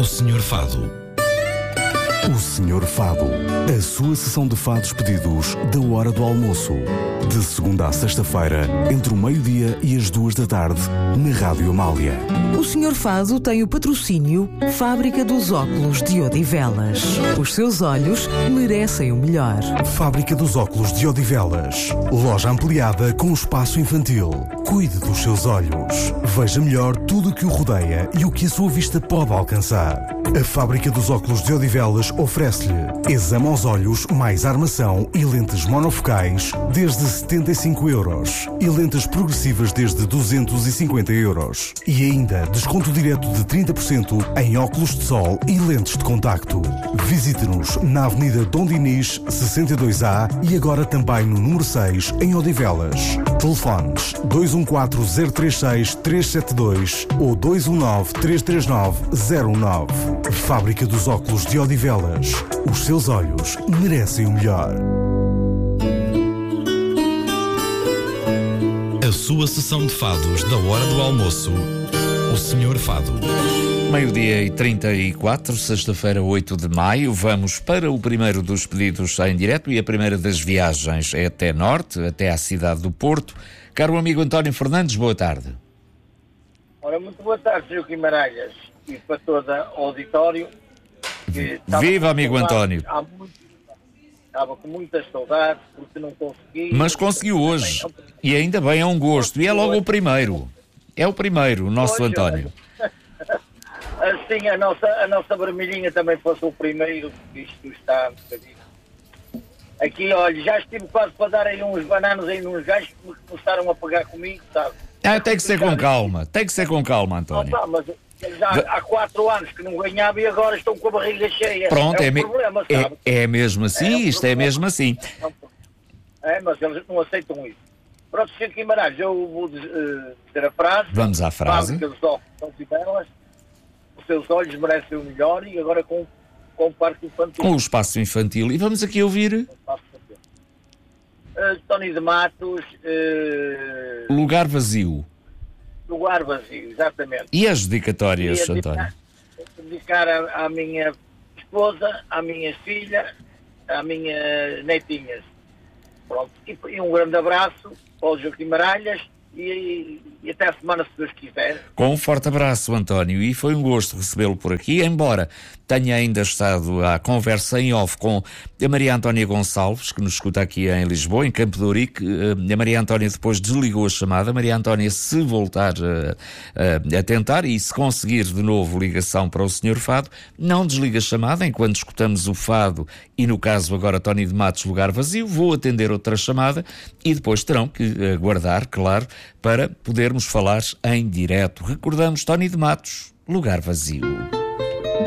O Senhor Fado. O Senhor Fado, a sua sessão de fados pedidos da hora do almoço. De segunda a sexta-feira, entre o meio-dia e as 2 da tarde, na Rádio Amália. O Senhor Fado tem o patrocínio Fábrica dos Óculos de Odivelas. Os seus olhos merecem o melhor. Fábrica dos Óculos de Odivelas. Loja ampliada com espaço infantil. Cuide dos seus olhos. Veja melhor tudo o que o rodeia e o que a sua vista pode alcançar. A Fábrica dos Óculos de Odivelas oferece-lhe exame aos olhos mais armação e lentes monofocais desde 75 euros e lentes progressivas desde 250 euros. E ainda desconto direto de 30% em óculos de sol e lentes de contacto. Visite-nos na Avenida Dom Dinis, 62A e agora também no número 6 em Odivelas. Telefones 214-036-372 ou 219-339-09. Fábrica dos Óculos de Odivelas. Os seus olhos merecem o melhor. A sua sessão de fados da hora do almoço. O Senhor Fado. Meio-dia e 34, sexta-feira, 8 de maio. Vamos para o primeiro dos pedidos em direto e a primeira das viagens é até norte, até à cidade do Porto. Caro amigo António Fernandes, boa tarde. Ora, muito boa tarde, Sr. Guimarães, e para todo o auditório. Viva, amigo António. Estava com muitas saudades porque não consegui. Mas conseguiu hoje. E ainda bem, é um gosto. E é logo o primeiro. É o primeiro, o nosso Pois, António. Assim, a nossa vermelhinha também fosse o primeiro, isto está um bocadinho. Aqui, olha, já estive quase para dar aí uns bananos aí nos gajos que começaram a pegar comigo, sabe? Tem que ser com calma. Tem que ser com calma, António. Não, mas já há 4 anos que não ganhava e agora estão com a barriga cheia. Pronto, problema, sabe? é mesmo assim, isto é mesmo assim. Mas eles não aceitam isso. Pronto, Sr. Guimarães, eu vou dizer a frase. Vamos à frase. Fábrica dos Óculos são belas, os seus olhos merecem o melhor e agora com o parque infantil. Com o espaço infantil. E vamos aqui ouvir Tony de Matos. Lugar Vazio. Lugar Vazio, exatamente. E as dedicatórias, António? Dedicar à minha esposa, à minha filha, à minha netinhas. Pronto. E um grande abraço ao Joaquim Maralhas e até a semana, se Deus quiser. Com um forte abraço, António, e foi um gosto recebê-lo por aqui, embora tenha ainda estado à conversa em off com a Maria Antónia Gonçalves, que nos escuta aqui em Lisboa, em Campo de Ourique. A Maria Antónia depois desligou a chamada. A Maria Antónia, se voltar a tentar e se conseguir de novo ligação para o Senhor Fado, não desliga a chamada enquanto escutamos o Fado e, no caso agora, Tony de Matos, Lugar Vazio. Vou atender outra chamada e depois terão que aguardar, claro, para podermos falar em direto. Recordamos, Tony de Matos, Lugar Vazio.